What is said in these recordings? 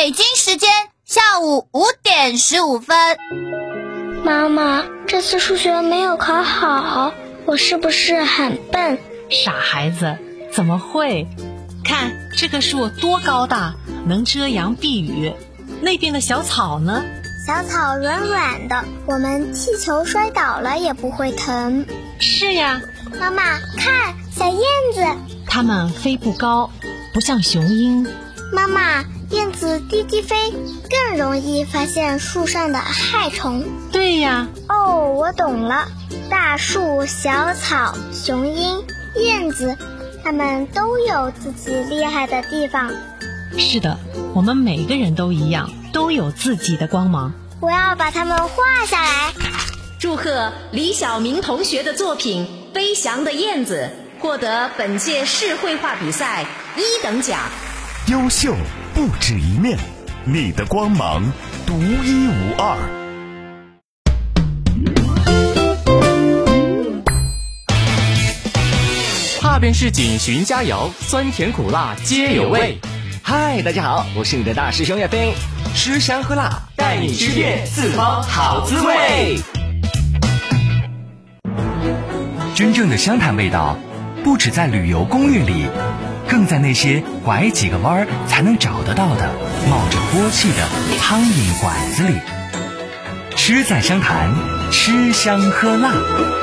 北京时间下午5点15分。 妈妈，这次数学没有考好，我是不是很笨？ 傻孩子，怎么会？看这棵树多高大，能遮阳避雨。那边的小草呢？ 小草软软的，我们踢球摔倒了也不会疼。 是呀。 妈妈，看小燕子， 它们飞不高，不像雄鹰。 妈妈，燕子低低飞，更容易发现树上的害虫。 对呀。 哦，我懂了，大树、小草、雄鹰、燕子，它们都有自己厉害的地方。 是的，我们每个人都一样，都有自己的光芒。 我要把它们画下来。 祝贺李晓明同学的作品《飞翔的燕子》获得本届市绘画比赛1等奖。 优秀不止一面，你的光芒独一无二。 踏遍市井寻佳肴，酸甜苦辣皆有味。 嗨，大家好，我是你的大师兄岳飞， 吃香喝辣，带你吃遍四方好滋味。 真正的湘潭味道，不只在旅游攻略里，更在那些拐几个弯才能找得到的冒着锅气的苍蝇馆子里。吃在湘潭，吃香喝辣。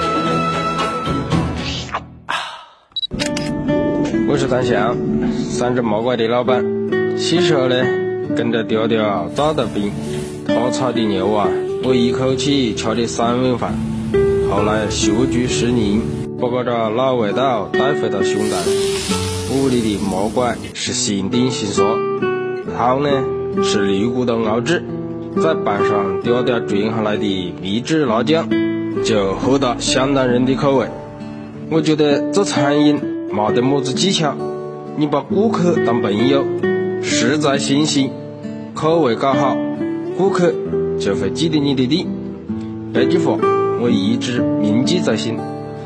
我是张翔，三只毛怪的老板。小时候呢，跟着调调打的兵，他炒的牛啊，我一口气吃了3碗饭。后来学具失灵，把这老味道带回到湘潭。屋里的毛怪是新丁新沙，汤呢是绿骨头熬制，再拌上调调truyền下来的秘制辣酱，就合到湘潭人的口味。我觉得做餐饮没得么子技巧，你把顾客当朋友，食材新鲜，口味搞好，顾客就会记得你的底。这句话我一直铭记在心。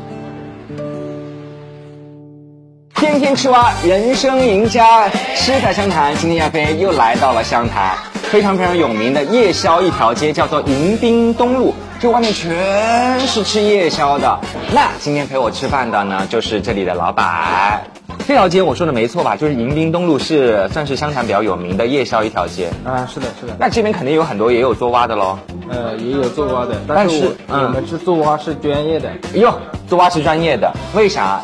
天天吃蛙，人生赢家。吃在湘潭，今天亚飞又来到了湘潭，非常非常有名的夜宵一条街叫做迎宾东路，这外面全是吃夜宵的。那今天陪我吃饭的呢，就是这里的老板。这条街我说的没错吧？就是迎宾东路是算是湘潭比较有名的夜宵一条街啊，是的，是的。 那这边肯定有很多也有做蛙的咯。 也有做蛙的，但是我们是做蛙是专业的。 哟，做蛙是专业的，为啥？